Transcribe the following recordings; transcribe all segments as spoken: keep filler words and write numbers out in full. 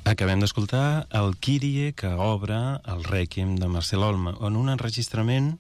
Acabem d'escoltar el Kyrie que obre el Rèquiem de Marcel Olm en un enregistrament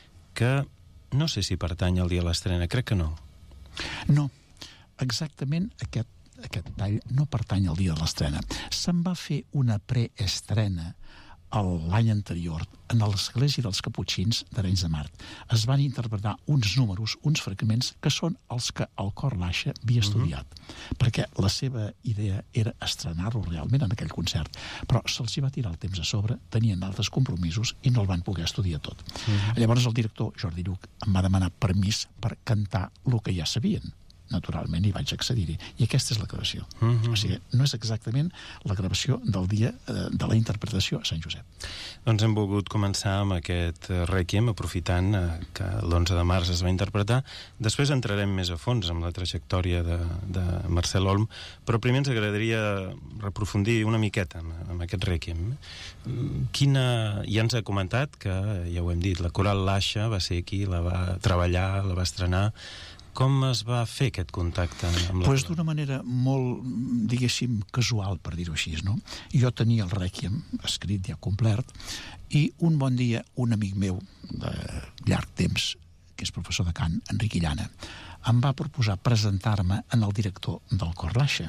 que no sé si pertany al dia de l'estrena, crec que no. No, exactament aquest, aquest tall no pertany al dia de l'estrena. Se'n va fer una preestrena l'any anterior en l'església dels Caputxins d'Arenys de Mar. Es van interpretar uns números, uns fragments que són els que el cor Laixa havia estudiat, mm-hmm. perquè la seva idea era estrenar-lo realment en aquell concert, però se'ls hi va tirar el temps a sobre, tenien altres compromisos i no el van poder estudiar tot. Mm-hmm. Llavors el director Jordi Lluc em va demanar permís per cantar el que ja sabien. Naturalment, hi vaig accedir-hi. I aquesta és la gravació. Mm-hmm. O sigui, no és exactament la gravació del dia eh, de la interpretació a Sant Josep. Doncs hem volgut començar amb aquest Rèquiem, aprofitant eh, que l'onze de març es va interpretar. Després entrarem més a fons amb la trajectòria de, de Marcel Olm, però primer ens agradaria reprofundir una miqueta amb, amb aquest Rèquiem. Quina... Ja ens ha comentat que, ja ho hem dit, la Coral Laixa va ser qui la va treballar, la va estrenar. Com es va fer aquest contacte amb la... Pues d'una manera molt, diguéssim, casual, per dir-ho així, no? Jo tenia el Rèquiem escrit ja complet i un bon dia un amic meu de llarg temps, que és professor de cant, Enric Illana, em va proposar presentar-me en el director del Cor Laixa,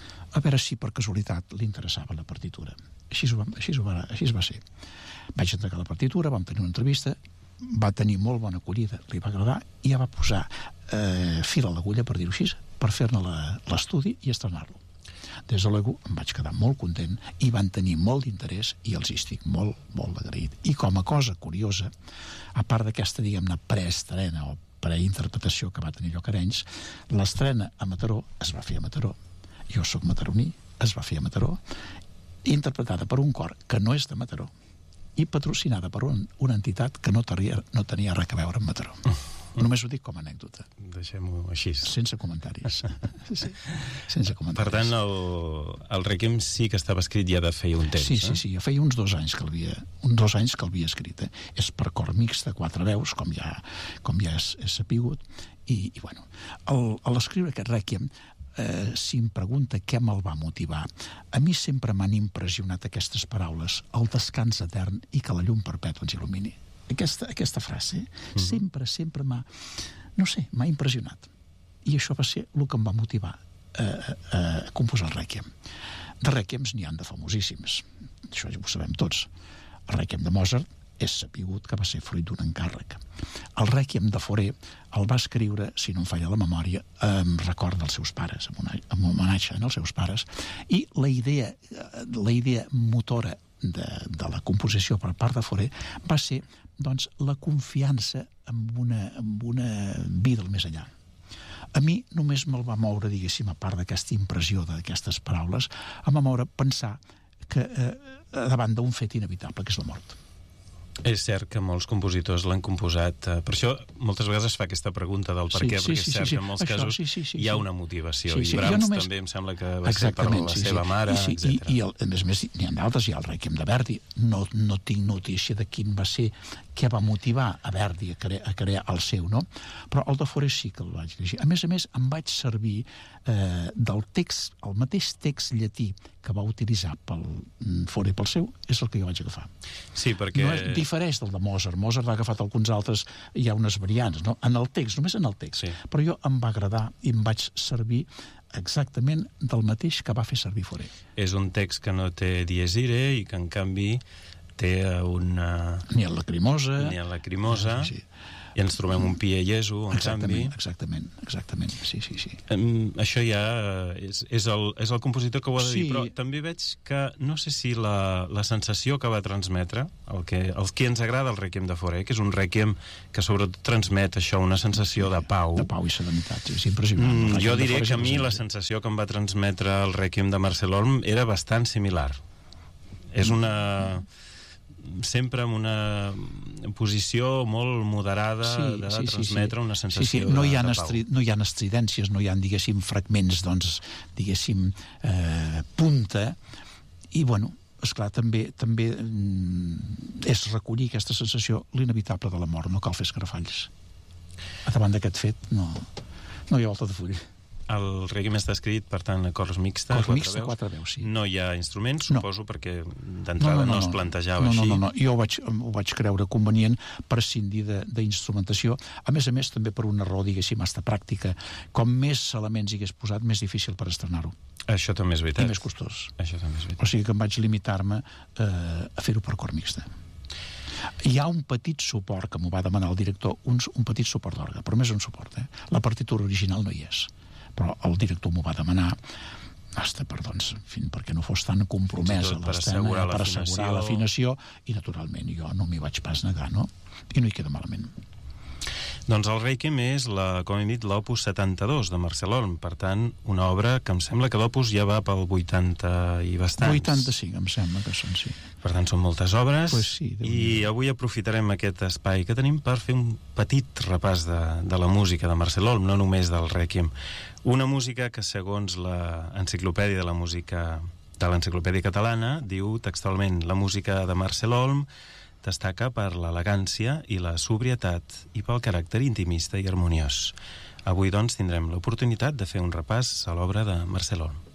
a veure si per casualitat li interessava la partitura. Així, ho va, així, ho va, així es va ser. Vaig entregar la partitura, vam tenir una entrevista, va tenir molt bona acollida, li va agradar i ja va posar eh, fil a l'agulla, per dir-ho així, per fer-ne l'estudi i estrenar-lo. Des de l'Ego em vaig quedar molt content i van tenir molt d'interès i els hi estic molt, molt agraït. I com a cosa curiosa, a part d'aquesta, diguem-ne, preestrena o preinterpretació que va tenir Lloc Arenys, l'estrena a Mataró es va fer a Mataró. Jo soc mataroní, es va fer a Mataró, interpretada per un cor que no és de Mataró i patrocinada per un, una entitat que no tenia, no tenia res a veure amb Mataró. Mm. Només ho dic com a anècdota. Deixem-ho així. Sense comentaris. Sí, sense comentaris. Per tant, el, el Rèquiem sí que estava escrit ja de feia un temps. Sí, sí, sí. Feia uns dos anys que l'havia, uns dos anys que l'havia escrit. Eh? És per cor mixt de quatre veus, com ja, com ja és, és sapigut. I, i bueno, el, a l'escriure aquest Rèquiem, Eh, si em pregunta què me'l va motivar, a mi sempre m'han impressionat aquestes paraules, el descans etern i que la llum perpètua ens il·lumini. Aquesta, aquesta frase mm-hmm. sempre, sempre m'ha, no sé, m'ha impressionat. I això va ser el que em va motivar a, a, a composar el Rèquiem. De Rèquiems n'hi han de famosíssims, això ja ho sabem tots. El Rèquiem de Mozart és sapigut que va ser fruit d'un encàrrec. El Rèquiem de Fauré el va escriure, si no em falla la memòria, en record dels seus pares, en homenatge als seus pares, i la idea, la idea motora de, de la composició per part de Fauré va ser, doncs, la confiança en una, en una vida al més enllà. A mi només me'l va moure, diguéssim, a part d'aquesta impressió d'aquestes paraules, em va moure pensar que eh, davant d'un fet inevitable, que és la mort. És cert que molts compositors l'han composat, eh, per això moltes vegades es fa aquesta pregunta del per sí, què, sí, perquè sí, és cert sí, sí. que en molts Això, casos sí, sí, sí, hi ha sí. una motivació, sí, sí. i Brahms només... també em sembla que va Exactament, ser per la sí, seva sí. mare, I, sí, etcètera. I, i el, a més a més n'hi ha d'altres, hi ha el Rèquiem de Verdi, no, no tinc notícia de quin va ser, què va motivar a Verdi a crear, a crear el seu, no? Però el de Fauré sí que el vaig llegir. A més a més em vaig servir eh, del text, el mateix text llatí que va utilitzar pel Fauré pel seu, és el que jo vaig agafar. Sí, perquè... No és, difereix del de Mozart. Mozart ha agafat alguns altres, hi ha unes variants, no? En el text, només en el text. Sí. Però jo em va agradar i em vaig servir exactament del mateix que va fer servir Fauré. És un text que no té dies ire i que en canvi té una... Ni el lacrimosa. Ni el lacrimosa. Sí, sí. I ens trobem un Pie Jesu, en exactament, canvi... Exactament, exactament, sí, sí, sí. Um, això ja és, és, el, és el compositor que ho ha de sí. dir, però també veig que no sé si la, la sensació que va transmetre, el que, el que ens agrada el Rèquiem de Fauré, que és un Rèquiem que sobretot transmet això, una sensació de pau. De pau i serenitat, és impressionant. Mm, jo diria que a mi la sensació que em va transmetre el Rèquiem de Marcel Olm era bastant similar. És una... sempre amb una posició molt moderada sí, de sí, transmetre sí, sí. una sensació sí, sí. No hi ha de, de pau. No hi ha estridències, no hi ha, diguéssim, fragments, doncs, diguéssim, eh, punta, i, bueno, esclar, també, també mm, és recollir aquesta sensació, l'inevitable de la mort, no cal fer escarafalls. A davant d'aquest fet, no, no hi ha volta de full. El Requiem està escrit, per tant, a cors mixta, Cors quatre mixta, veus. quatre veus, sí. No hi ha instruments, No. suposo, perquè d'entrada no, no, no, no es plantejava no, no, així. No, no, no, jo ho vaig, ho vaig creure convenient prescindir d'instrumentació, a més a més també per una raó, diguéssim, hasta pràctica. Com més elements hi hagués posat, més difícil per estrenar-ho. Això també és veritat. I més costós. Això també és veritat. O sigui que em vaig limitar-me eh, a fer-ho per cor mixta. Hi ha un petit suport, que m'ho va demanar el director, un, un petit suport d'orgue, però més un suport. Eh? La partitura original no hi és, però el director m'ho va demanar hasta per, doncs, en fi, perquè no fos tan compromès a per l'escena, assegurar per assegurar l'afinació, i naturalment jo no m'hi vaig pas negar, no? I no hi queda malament. Doncs el Requiem és, la, com hem dit, l'opus setanta-dos de Marcel Olm, per tant, una obra que em sembla que l'opus ja va pel vuitanta i bastants. vuitanta-cinc, em sembla que són, sí. Per tant, són moltes obres, Pues sí, i avui aprofitarem aquest espai que tenim per fer un petit repàs de, de la música de Marcel Olm, no només del Requiem. Una música que, segons l'enciclopèdia de la música de l'Enciclopèdia Catalana, diu textualment: la música de Marcel Olm destaca per l'elegància i la sobrietat i pel caràcter intimista i harmoniós. Avui, doncs, tindrem l'oportunitat de fer un repàs a l'obra de Marcel Olm.